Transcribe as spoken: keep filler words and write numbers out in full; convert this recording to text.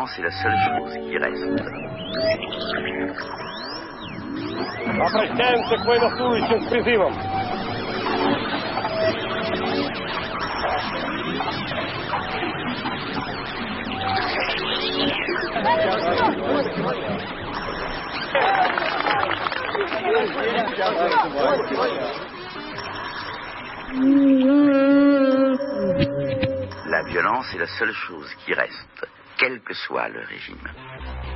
violence est la seule chose qui reste. La presenza è quello fluido espressivo. La violence est la seule chose qui reste, quel que soit le régime.